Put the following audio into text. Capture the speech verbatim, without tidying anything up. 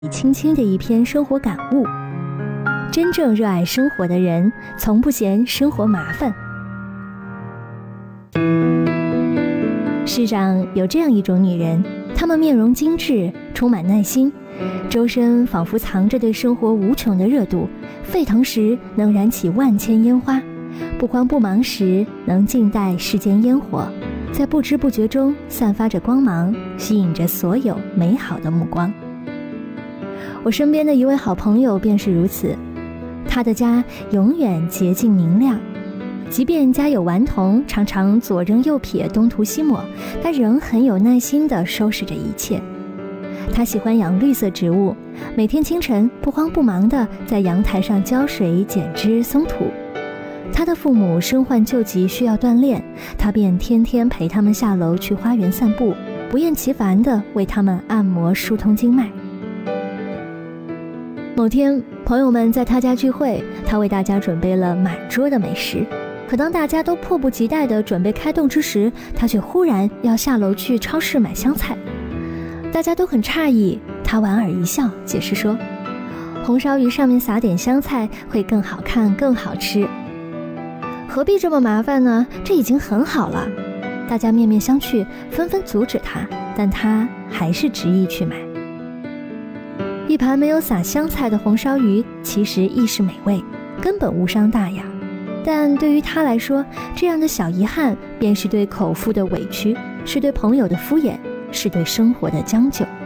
轻轻的一篇生活感悟。真正热爱生活的人，从不嫌生活麻烦。世上有这样一种女人，她们面容精致，充满耐心，周身仿佛藏着对生活无穷的热度，沸腾时能燃起万千烟花，不慌不忙时能静待世间烟火，在不知不觉中散发着光芒，吸引着所有美好的目光。我身边的一位好朋友便是如此，他的家永远洁净明亮，即便家有顽童常常左扔右撇东涂西抹，他仍很有耐心地收拾着一切。他喜欢养绿色植物，每天清晨不慌不忙地在阳台上浇水剪枝松土。他的父母身患旧疾需要锻炼，他便天天陪他们下楼去花园散步，不厌其烦地为他们按摩疏通经脉。某天朋友们在他家聚会，他为大家准备了满桌的美食，可当大家都迫不及待地准备开动之时，他却忽然要下楼去超市买香菜。大家都很诧异，他莞尔一笑，解释说，红烧鱼上面撒点香菜会更好看更好吃。何必这么麻烦呢？这已经很好了。大家面面相觑，纷纷阻止他，但他还是执意去买。一盘没有撒香菜的红烧鱼其实亦是美味，根本无伤大雅，但对于他来说，这样的小遗憾便是对口腹的委屈，是对朋友的敷衍，是对生活的将就。